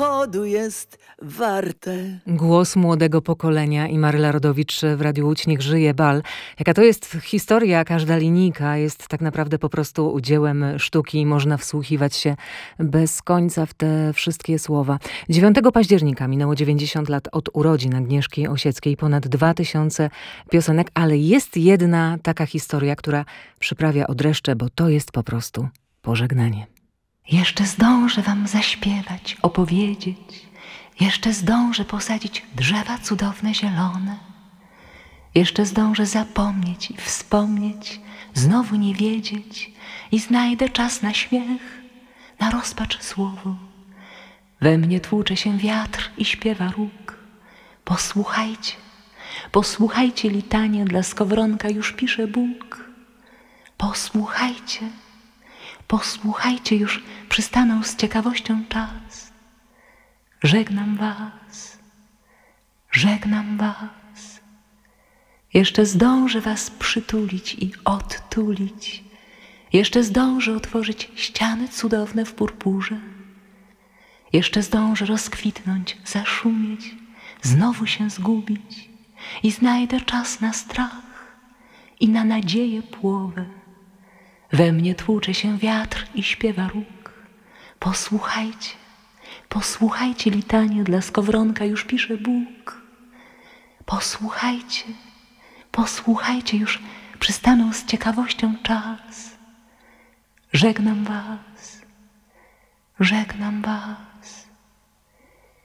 pochodu jest warte. Głos młodego pokolenia i Maryla Rodowicz w Radiu Łódź. Niech żyje bal. Jaka to jest historia, każda linijka jest tak naprawdę po prostu dziełem sztuki i można wsłuchiwać się bez końca w te wszystkie słowa. 9 października minęło 90 lat od urodzin Agnieszki Osieckiej, ponad 2000 piosenek, ale jest jedna taka historia, która przyprawia o dreszcze, bo to jest po prostu pożegnanie. Jeszcze zdążę wam zaśpiewać, opowiedzieć, jeszcze zdążę posadzić drzewa cudowne, zielone. Jeszcze zdążę zapomnieć i wspomnieć, znowu nie wiedzieć i znajdę czas na śmiech, na rozpacz słowo. We mnie tłucze się wiatr i śpiewa róg. Posłuchajcie, posłuchajcie litanie, dla skowronka już pisze Bóg. Posłuchajcie, posłuchajcie, już przystanął z ciekawością czas. Żegnam was, żegnam was. Jeszcze zdążę was przytulić i odtulić. Jeszcze zdążę otworzyć ściany cudowne w purpurze. Jeszcze zdążę rozkwitnąć, zaszumieć, znowu się zgubić i znajdę czas na strach i na nadzieję płowe. We mnie tłucze się wiatr i śpiewa róg. Posłuchajcie, posłuchajcie litanie, dla skowronka już pisze Bóg. Posłuchajcie, posłuchajcie, już przystanął z ciekawością czas. Żegnam was, żegnam was.